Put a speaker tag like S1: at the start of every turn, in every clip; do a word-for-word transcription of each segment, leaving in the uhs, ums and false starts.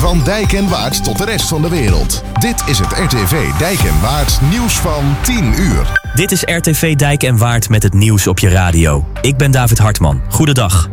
S1: Van Dijk en Waard tot de rest van de wereld. Dit is het R T V Dijk en Waard nieuws van tien uur.
S2: Dit is R T V Dijk en Waard met het nieuws op je radio. Ik ben David Hartman. Goedendag.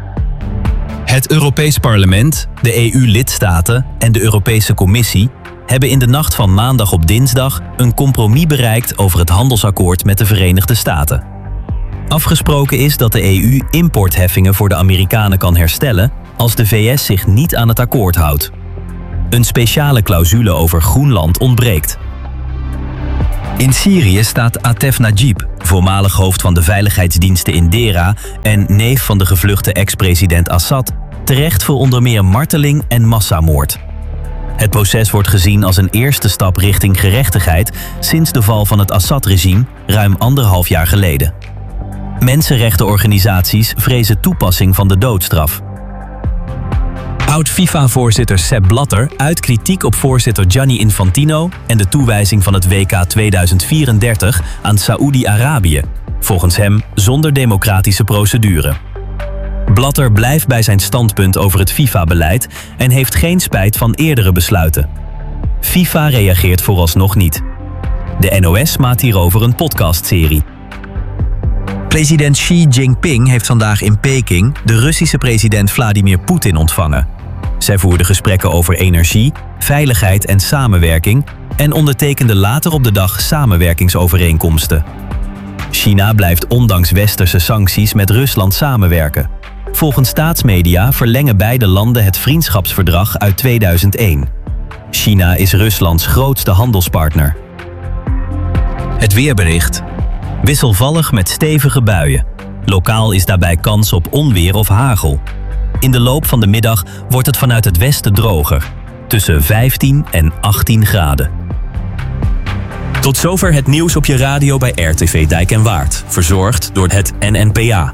S2: Het Europees Parlement, de E U-lidstaten en de Europese Commissie hebben in de nacht van maandag op dinsdag een compromis bereikt over het handelsakkoord met de Verenigde Staten. Afgesproken is dat de E U importheffingen voor de Amerikanen kan herstellen als de V S zich niet aan het akkoord houdt. Een speciale clausule over Groenland ontbreekt. In Syrië staat Atef Najib, voormalig hoofd van de veiligheidsdiensten in Dera en neef van de gevluchte ex-president Assad, terecht voor onder meer marteling en massamoord. Het proces wordt gezien als een eerste stap richting gerechtigheid sinds de val van het Assad-regime ruim anderhalf jaar geleden. Mensenrechtenorganisaties vrezen toepassing van de doodstraf. Oud-FIFA-voorzitter Sepp Blatter uit kritiek op voorzitter Gianni Infantino en de toewijzing van het W K tweeduizend vierendertig aan Saoedi-Arabië, volgens hem zonder democratische procedure. Blatter blijft bij zijn standpunt over het FIFA-beleid en heeft geen spijt van eerdere besluiten. FIFA reageert vooralsnog niet. De N O S maakt hierover een podcastserie. President Xi Jinping heeft vandaag in Peking de Russische president Vladimir Poetin ontvangen. Zij voerden gesprekken over energie, veiligheid en samenwerking en ondertekenden later op de dag samenwerkingsovereenkomsten. China blijft ondanks westerse sancties met Rusland samenwerken. Volgens staatsmedia verlengen beide landen het vriendschapsverdrag uit tweeduizend één. China is Ruslands grootste handelspartner. Het weerbericht. Wisselvallig met stevige buien. Lokaal is daarbij kans op onweer of hagel. In de loop van de middag wordt het vanuit het westen droger. Tussen vijftien en achttien graden. Tot zover het nieuws op je radio bij R T V Dijk en Waard. Verzorgd door het N N P A.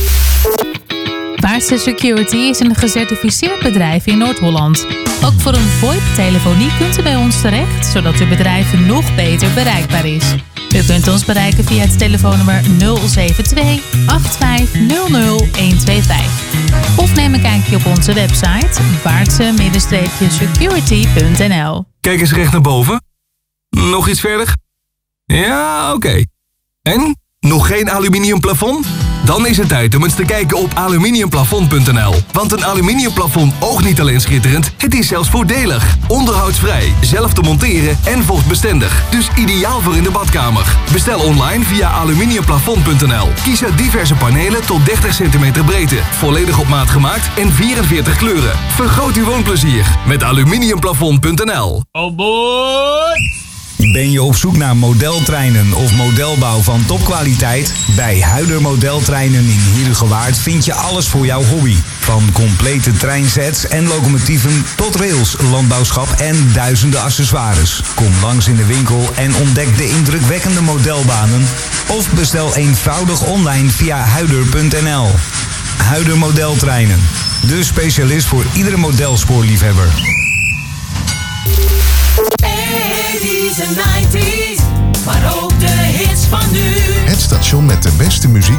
S3: Waardse Security is een gecertificeerd bedrijf in Noord-Holland. Ook voor een VoIP-telefonie kunt u bij ons terecht, zodat uw bedrijf nog beter bereikbaar is. U kunt ons bereiken via het telefoonnummer nul zeven twee acht vijf nul nul een twee vijf. Of neem een kijkje op onze website waardse security punt n l.
S4: Kijk eens recht naar boven. Nog iets verder? Ja, oké. Okay. En? Nog geen aluminium plafond? Dan is het tijd om eens te kijken op aluminiumplafond punt n l. Want een aluminiumplafond oogt niet alleen schitterend, het is zelfs voordelig. Onderhoudsvrij, zelf te monteren en vochtbestendig. Dus ideaal voor in de badkamer. Bestel online via aluminiumplafond punt n l. Kies uit diverse panelen tot dertig centimeter breedte. Volledig op maat gemaakt en vierenveertig kleuren. Vergroot uw woonplezier met aluminiumplafond punt n l.
S5: Oh boy!
S6: Ben je op zoek naar modeltreinen of modelbouw van topkwaliteit? Bij Huider Modeltreinen in Heerhugowaard vind je alles voor jouw hobby. Van complete treinsets en locomotieven tot rails, landbouwschap en duizenden accessoires. Kom langs in de winkel en ontdek de indrukwekkende modelbanen. Of bestel eenvoudig online via huider punt n l. Huider Modeltreinen, de specialist voor iedere modelspoorliefhebber.
S7: eighties en nineties, maar ook de hits van nu.
S1: Het station met de beste muziek